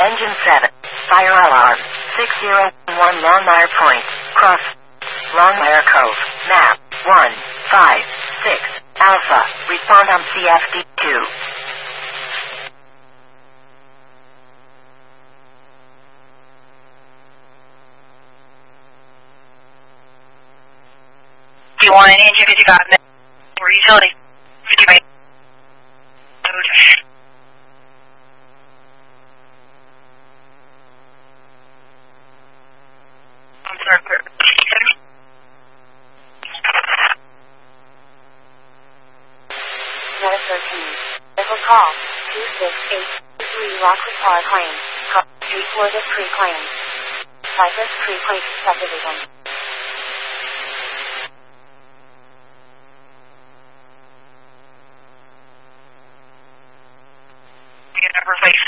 Engine 7. Fire alarm. 6011 Longmire Point. Cross. Longmire Cove. Map. 156. Alpha. Respond on CFD2. D1 engine 55 for utility. 58. I'm sorry. 13. Vehicle call 26823 Rockwood Park Lane. 34 The Creek Lane. Cypress Creek Lake Subdivision. Number 5.